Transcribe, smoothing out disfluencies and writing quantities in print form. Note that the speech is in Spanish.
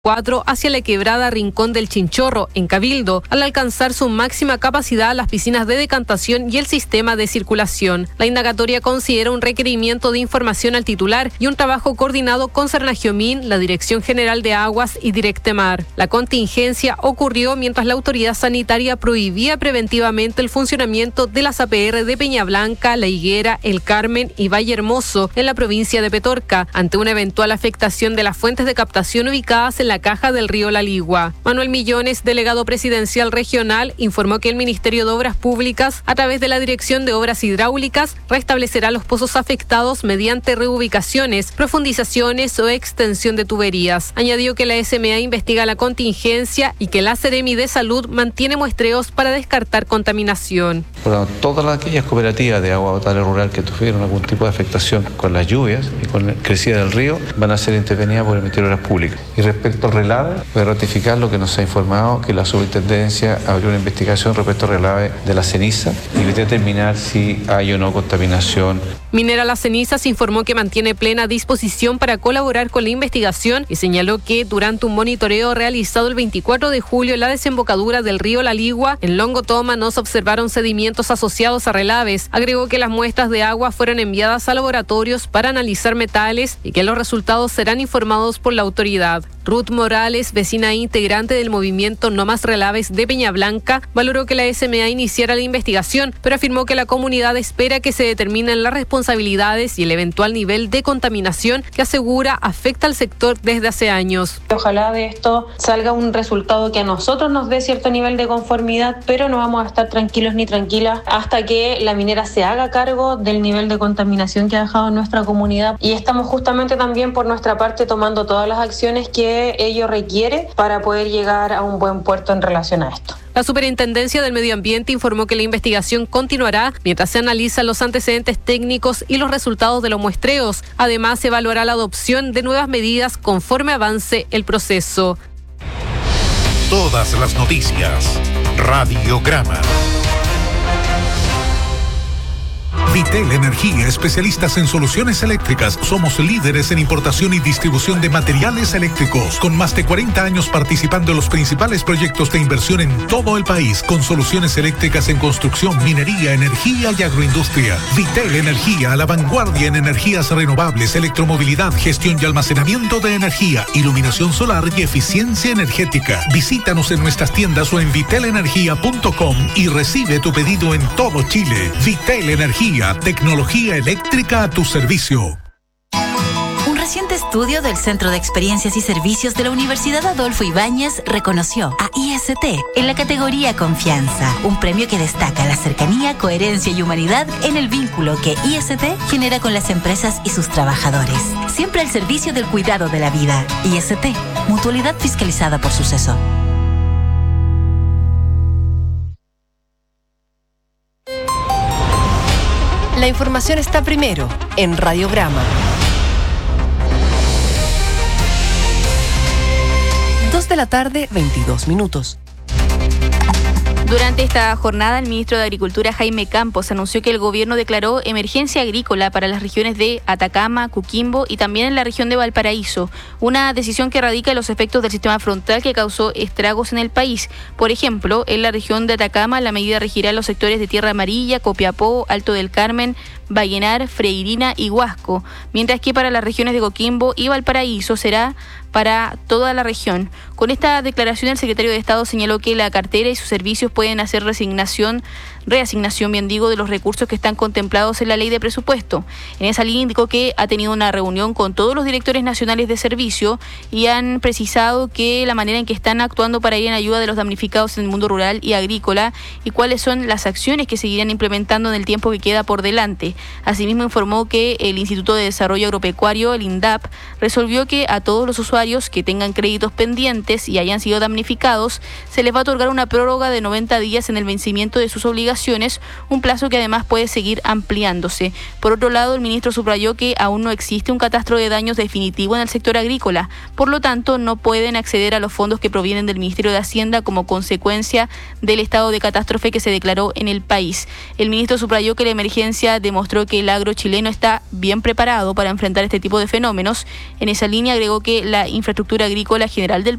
4 hacia la quebrada Rincón del Chinchorro, en Cabildo, al alcanzar su máxima capacidad las piscinas de decantación y el sistema de circulación. La indagatoria considera un requerimiento de información al titular y un trabajo coordinado con Cernagiomín, la Dirección General de Aguas y Directemar. La contingencia ocurrió mientras la autoridad sanitaria prohibía preventivamente el funcionamiento de las APR de Peña Blanca, La Higuera, El Carmen y Valle Hermoso, en la provincia de Petorca, ante una eventual afectación de las fuentes de captación ubicadas en la caja del río La Ligua. Manuel Millones, delegado presidencial regional, informó que el Ministerio de Obras Públicas, a través de la Dirección de Obras Hidráulicas, restablecerá los pozos afectados mediante reubicaciones, profundizaciones o extensión de tuberías. Añadió que la SMA investiga la contingencia y que la Seremi de Salud mantiene muestreos para descartar contaminación. Bueno, todas aquellas cooperativas de agua potable rural que tuvieron algún tipo de afectación con las lluvias y con la crecida del río van a ser intervenidas por el Ministerio de Obras Públicas. Y respecto al relave, voy a ratificar lo que nos ha informado, que la Superintendencia abrió una investigación respecto al relave de la ceniza y determinar si hay o no contaminación. Minera Las Cenizas informó que mantiene plena disposición para colaborar con la investigación y señaló que durante un monitoreo realizado el 24 de julio en la desembocadura del río La Ligua, en Longotoma no se observaron sedimentos asociados a relaves. Agregó que las muestras de agua fueron enviadas a laboratorios para analizar metales y que los resultados serán informados por la autoridad. Ruth Morales, vecina e integrante del movimiento No Más Relaves de Peña Blanca, valoró que la SMA iniciara la investigación, pero afirmó que la comunidad espera que se determinen las responsabilidades y el eventual nivel de contaminación que asegura afecta al sector desde hace años. Ojalá de esto salga un resultado que a nosotros nos dé cierto nivel de conformidad, pero no vamos a estar tranquilos ni tranquilas hasta que la minera se haga cargo del nivel de contaminación que ha dejado en nuestra comunidad, y estamos justamente también por nuestra parte tomando todas las acciones que ello requiere para poder llegar a un buen puerto en relación a esto. La Superintendencia del Medio Ambiente informó que la investigación continuará mientras se analizan los antecedentes técnicos y los resultados de los muestreos. Además, se evaluará la adopción de nuevas medidas conforme avance el proceso. Todas las noticias. Radiograma. Vitel Energía, especialistas en soluciones eléctricas. Somos líderes en importación y distribución de materiales eléctricos, con más de 40 años participando en los principales proyectos de inversión en todo el país, con soluciones eléctricas en construcción, minería, energía y agroindustria. Vitel Energía, a la vanguardia en energías renovables, electromovilidad, gestión y almacenamiento de energía, iluminación solar y eficiencia energética. Visítanos en nuestras tiendas o en vitelenergia.com y recibe tu pedido en todo Chile. Vitel Energía, tecnología eléctrica a tu servicio. Un reciente estudio del Centro de Experiencias y Servicios de la Universidad Adolfo Ibáñez reconoció a IST en la categoría Confianza, un premio que destaca la cercanía, coherencia y humanidad en el vínculo que IST genera con las empresas y sus trabajadores. Siempre al servicio del cuidado de la vida. IST, mutualidad fiscalizada por Suceso. La información está primero en Radiograma. 2:22 p.m. Durante esta jornada, el ministro de Agricultura, Jaime Campos, anunció que el gobierno declaró emergencia agrícola para las regiones de Atacama, Coquimbo y también en la región de Valparaíso, una decisión que radica en los efectos del sistema frontal que causó estragos en el país. Por ejemplo, en la región de Atacama, la medida regirá los sectores de Tierra Amarilla, Copiapó, Alto del Carmen, Vallenar, Freirina y Huasco, mientras que para las regiones de Coquimbo y Valparaíso será para toda la región. Con esta declaración, el secretario de Estado señaló que la cartera y sus servicios pueden hacer reasignación de los recursos que están contemplados en la ley de presupuesto. En esa línea indicó que ha tenido una reunión con todos los directores nacionales de servicio y han precisado que la manera en que están actuando para ir en ayuda de los damnificados en el mundo rural y agrícola y cuáles son las acciones que seguirán implementando en el tiempo que queda por delante. Asimismo, informó que el Instituto de Desarrollo Agropecuario, el INDAP, resolvió que a todos los usuarios que tengan créditos pendientes y hayan sido damnificados, se les va a otorgar una prórroga de 90 días en el vencimiento de sus obligaciones obligaciones, un plazo que además puede seguir ampliándose. Por otro lado, el ministro subrayó que aún no existe un catastro de daños definitivo en el sector agrícola, por lo tanto no pueden acceder a los fondos que provienen del Ministerio de Hacienda como consecuencia del estado de catástrofe que se declaró en el país. El ministro subrayó que la emergencia demostró que el agro chileno está bien preparado para enfrentar este tipo de fenómenos. En esa línea agregó que la infraestructura agrícola general del